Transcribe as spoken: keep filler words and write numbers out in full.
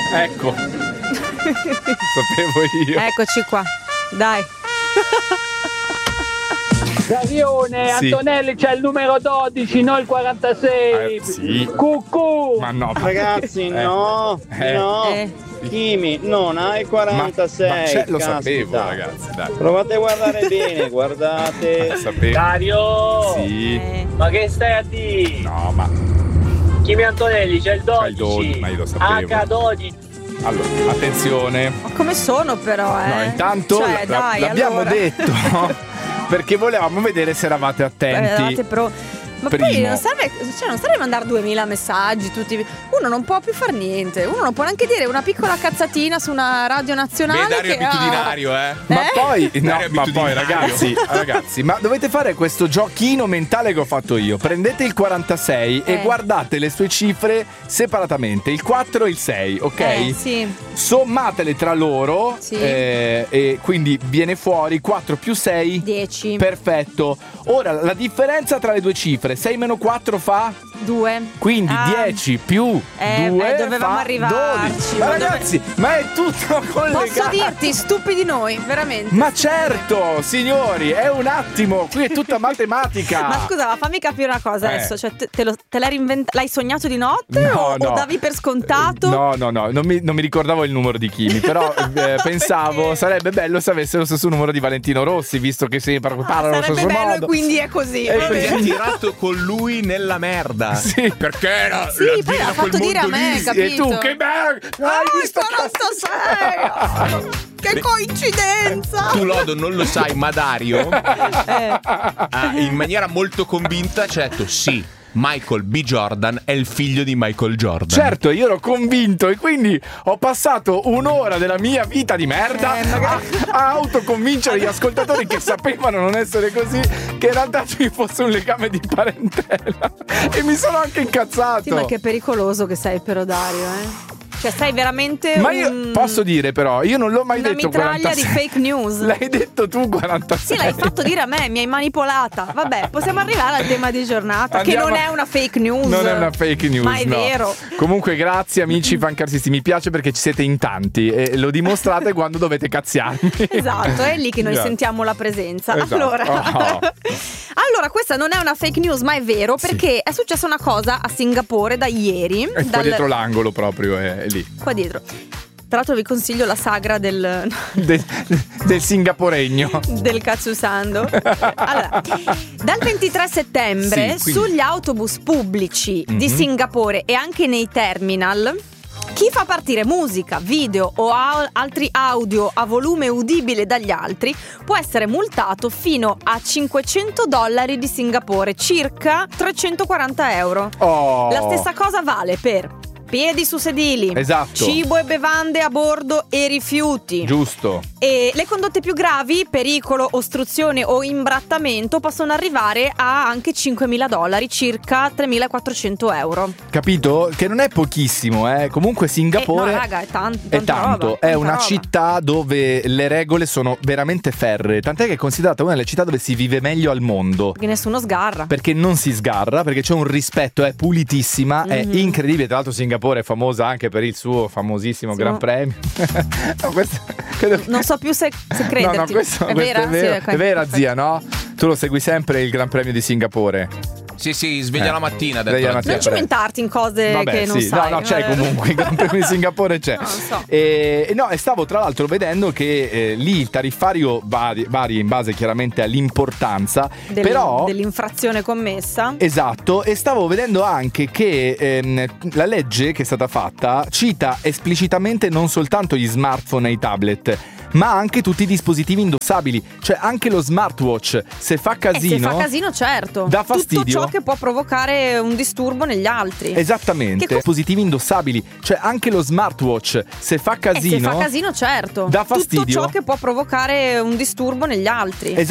Ecco. Sapevo io. Eccoci qua. Dai. Darione, Sì. Antonelli c'è il numero dodici, non il quarantasei. Eh, sì. Cucù. Ma no. Ragazzi, Eh. no, Eh. no. Eh. Kimi, non hai Ma, quarantasei. ma c'è, lo caspita. sapevo, ragazzi, dai. Provate a guardare bene, guardate. Lo sapevo. Dario. Sì. Eh. Ma che stai a dire? No, ma Kimi Antonelli c'è il C'è il dodici. dodici, ma io lo sapevo. acca dodici. allora, attenzione. Ma come sono però, eh? No, intanto Cioè, la- dai, l'abbiamo allora. detto perché volevamo vedere se eravate attenti. Eravate pro- Ma poi Primo. non serve, cioè non serve mandare duemila messaggi tutti. Uno non può più far niente. Uno non può neanche dire una piccola cazzatina su una radio nazionale. Beh, Dario è che, abitudinario, eh. Ma Eh? poi, no, Dario è ma poi abitudinario. ragazzi, ragazzi, ma dovete fare questo giochino mentale che ho fatto io. Prendete il quarantasei e Eh. guardate le sue cifre separatamente, il quattro e il sei, ok? Eh, sì. Sommatele tra loro Sì. eh, e quindi viene fuori quattro più sei. dieci. Perfetto. Ora la differenza tra le due cifre, sei meno quattro fa? due. Quindi Ah. dieci più Eh, due eh, dovevamo fa arrivarci. dodici. Ma Ma dove- ragazzi, ma è tutto collegato. Posso dirti, stupidi noi, veramente. Ma certo, signori, è un attimo, qui è tutta matematica. Ma scusa, ma fammi capire una cosa Eh. adesso. Cioè, te, te lo- te l'hai reinventato? L'hai sognato di notte No, o, no. o davi per scontato? No, no, no, non mi, non mi ricordavo il numero di Kimi, però eh, pensavo sarebbe bello se avesse lo stesso numero di Valentino Rossi, visto che sempre Ah, parlano allo sarebbe stesso bello modo. e quindi è così. E va Ti bene. ha tirato con lui nella merda. Sì. Perché era Sì, la- poi l'ha era quel fatto dire a mondo me, lì. capito? E tu che bello! Ah, Hai visto quarantasei! Che coincidenza! Tu Lodo non lo sai, ma Dario Eh. ah, in maniera molto convinta ci ha detto sì, Michael B. Jordan è il figlio di Michael Jordan. Certo, io ero convinto e quindi ho passato un'ora della mia vita di merda Eh, magari- a, a autoconvincere gli ascoltatori che sapevano non essere così, che in realtà ci fosse un legame di parentela. E mi sono anche incazzato. Sì, ma che pericoloso che sei però, Dario, eh? Cioè, sei veramente Ma un- io posso dire però, io non l'ho mai una detto mitraglia di quarantasei. fake news. L'hai detto tu quarantasei. Sì, l'hai fatto dire a me, mi hai manipolata. Vabbè, possiamo arrivare al tema di giornata, Andiamo- che non è una fake news. Non è una fake news, ma è no. vero. Comunque grazie amici fancarsisti, mi piace perché ci siete in tanti e lo dimostrate quando dovete cazziarmi. Esatto, è lì che noi Esatto. sentiamo la presenza. Esatto. Allora, Oh. allora, questa non è una fake news, ma è vero, perché è successa una cosa a Singapore da ieri. E qua dal- dietro l'angolo proprio è, è lì. Qua dietro. Tra l'altro vi consiglio la sagra del, De- del singaporegno. del Katsusando. Allora, dal ventitré settembre Sì, quindi- sugli autobus pubblici di Mhm. Singapore e anche nei terminal, chi fa partire musica, video o au- altri audio a volume udibile dagli altri può essere multato fino a cinquecento dollari di Singapore, circa trecentoquaranta euro. Oh. La stessa cosa vale per piedi su sedili, Esatto. cibo e bevande a bordo e rifiuti. Giusto. E le condotte più gravi, pericolo, ostruzione o imbrattamento, possono arrivare a anche cinquemila dollari, circa tremilaquattrocento euro. Capito? Che non è pochissimo, eh. Comunque Singapore Eh, no, raga, è tan- è tanta tanto, roba, è tanta una roba. città dove le regole sono veramente ferree, tant'è che è considerata una delle città dove si vive meglio al mondo. Che nessuno sgarra. Perché non si sgarra, perché c'è un rispetto, è pulitissima, è Mhm. incredibile. Tra l'altro Singapore è famosa anche per il suo famosissimo Sì, Gran no. Premio. No, questo- credo- Non so più se, se No, crederti. no, questo, è questo vera? è, vero, Sì, ok. è vera zia, no? Tu lo segui sempre il Gran Premio di Singapore. Sì, sì, sveglia Eh, la mattina. ha detto sveglia la la zia. Non ci mentarti in cose Vabbè, che non sì, sai. no, no, c'è Eh. comunque il Gran Premio di Singapore c'è. No, non so. E, no, e stavo tra l'altro vedendo che eh, lì il tariffario vari- varia in base chiaramente all'importanza, Del- però dell'infrazione commessa. esatto, e stavo vedendo anche che ehm, la legge che è stata fatta cita esplicitamente non soltanto gli smartphone e i tablet, ma anche tutti i dispositivi indossabili, cioè anche lo smartwatch, se fa Eh, se casino, fa casino, certo. dà fastidio. Tutto ciò che può provocare un disturbo negli altri. esattamente, Che co- dispositivi indossabili, cioè anche lo smartwatch, se fa Eh, se casino, fa casino, certo. dà fastidio. Tutto ciò che può provocare un disturbo negli altri.